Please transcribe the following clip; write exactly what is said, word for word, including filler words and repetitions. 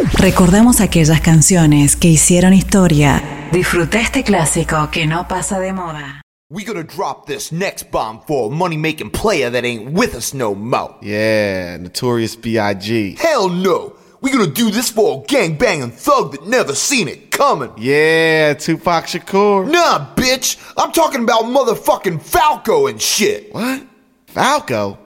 Recordamos aquellas canciones que hicieron historia. Disfruta este clásico que no pasa de moda. We gonna drop this next bomb for a money-making player that ain't with us no more. Yeah, Notorious B I G Hell no! We gonna do this for a gangbanging thug that never seen it coming. Yeah, Tupac Shakur. Nah, bitch! I'm talking about motherfucking Falco and shit. What? Falco?